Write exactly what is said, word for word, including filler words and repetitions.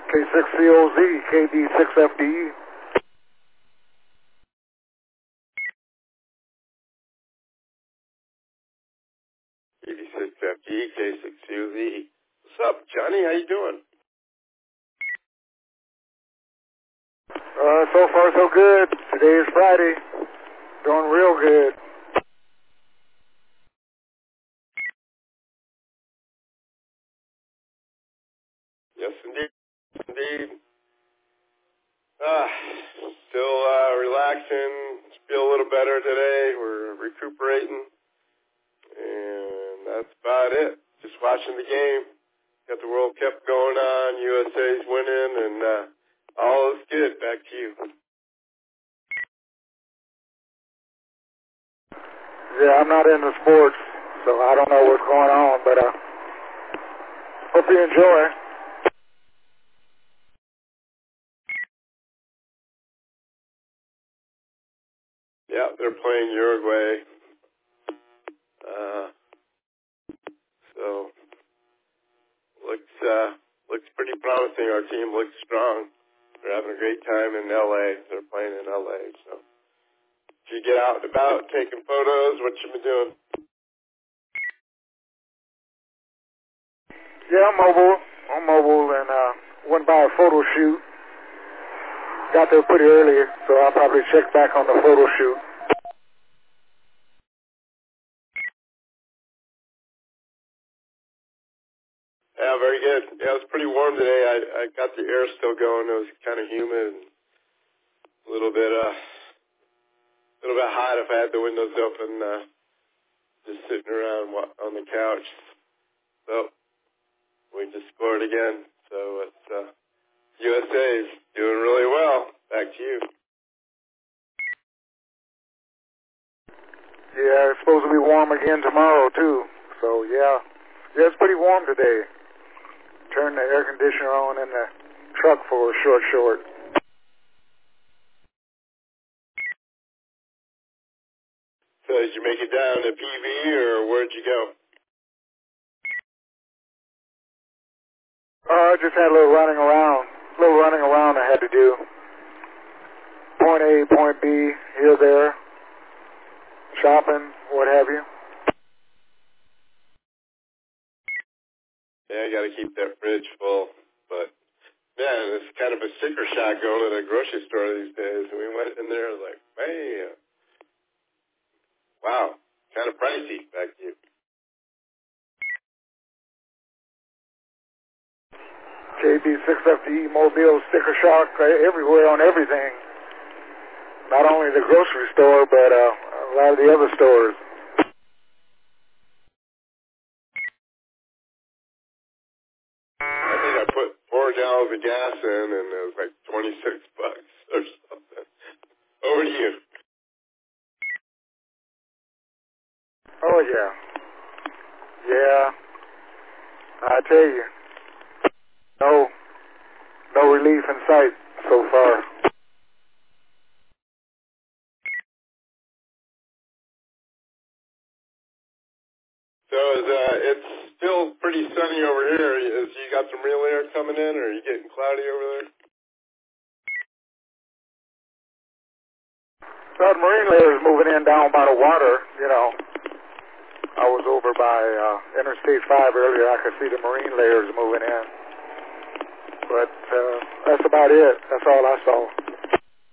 K six C O Z, K D six F D E. K D six F D E, K six C O Z. What's up, Johnny? How you doing? Uh, so far so good. Today is Friday. Doing real good. Yes, indeed. Indeed. Ah, still uh, relaxing. Feel a little better today. We're recuperating. And that's about it. Just watching the game. Got the World Cup going on. U S A's winning. And uh, all is good. Back to you. Yeah, I'm not into sports, so I don't know what's going on, but uh, hope you enjoy. Yeah, they're playing Uruguay. Uh, so looks uh, looks pretty promising. Our team looks strong. They're having a great time in L A. They're playing in L A. So if you get out and about taking photos, what you been doing? Yeah, I'm mobile. I'm mobile and uh, went by a photo shoot. Got there pretty early, so I'll probably check back on the photo shoot. Yeah, very good. Yeah, it was pretty warm today. I, I got the air still going. It was kind of humid and a little bit, uh, a little bit hot if I had the windows open, uh, just sitting around on the couch. So we just scored again. So it's uh, U S A's doing really well. Back to you. Yeah, it's supposed to be warm again tomorrow, too. So, yeah. Yeah, it's pretty warm today. Turn the air conditioner on in the truck for a short short. So did you make it down to P V, or where'd you go? Uh, I just had a little running around. A little running around I had to do. Point A, point B, here, there. Shopping, what have you. Yeah, you got to keep that fridge full. But, man, it's kind of a sticker shock going to the grocery store these days. And we went in there like, man, wow, kind of pricey. Back to you. K D six F D E, Mobile, sticker shock uh, everywhere on everything. Not only the grocery store, but uh, a lot of the other stores. I think I put four gallons of gas in, and it was like twenty-six bucks or something. Over to you. Oh, yeah. Yeah. I tell you. No. No relief in sight so far. So is, uh, it's still pretty sunny over here. Is you got some real air coming in, or are you getting cloudy over there? Well, the marine layer is moving in down by the water, you know. I was over by uh, Interstate five earlier. I could see the marine layers moving in. But uh, that's about it. That's all I saw.